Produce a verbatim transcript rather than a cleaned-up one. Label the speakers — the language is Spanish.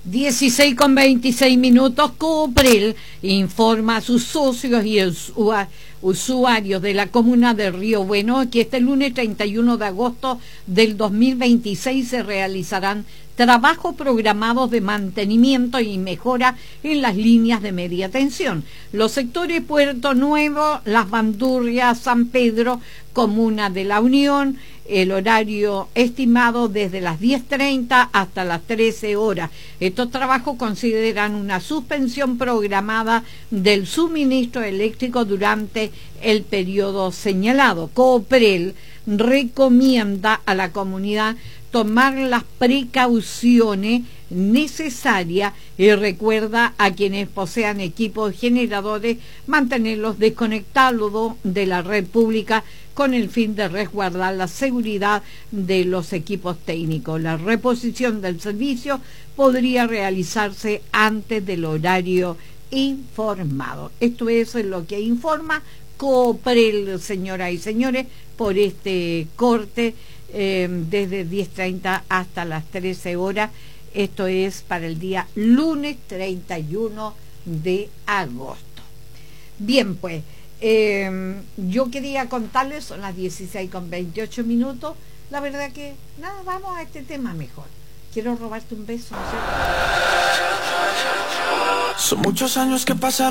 Speaker 1: dieciséis con veintiséis minutos. Coprel informa a sus socios y usuarios de la comuna de Río Bueno que este lunes treinta y uno de agosto del dos mil veintiséis se realizarán trabajos programados de mantenimiento y mejora en las líneas de media tensión. Los sectores Puerto Nuevo, Las Bandurrias, San Pedro, Comuna de la Unión, el horario estimado desde las diez treinta hasta las trece horas. Estos trabajos consideran una suspensión programada del suministro eléctrico durante el periodo señalado. Coprel recomienda a la comunidad tomar las precauciones necesarias y recuerda a quienes posean equipos generadores mantenerlos desconectados de la red pública con el fin de resguardar la seguridad de los equipos técnicos. La reposición del servicio podría realizarse antes del horario informado. Esto es lo que informa Coprel, señoras y señores, por este corte eh, desde diez treinta hasta las trece horas. Esto es para el día lunes treinta y uno de agosto. Bien, pues eh, yo quería contarles, son las dieciséis con veintiocho minutos. La verdad que nada, vamos a este tema mejor. Quiero robarte un beso, ¿no sé?
Speaker 2: Son muchos años que pasaron.